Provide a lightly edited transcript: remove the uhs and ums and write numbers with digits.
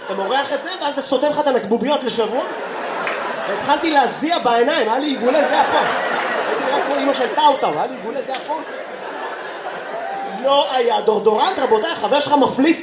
אתה מורח את זה, ואז זה סותם לך את הנקבוביות לשבוע. והתחלתי להזיע בעיניים, היה לי עיגולי זיעה פה. הייתי נראה כמו אמא של טאוטאו, היה לי עיגולי זיעה פה. לא היה דורדורנט, רבותיי, החבר שלך מפליץ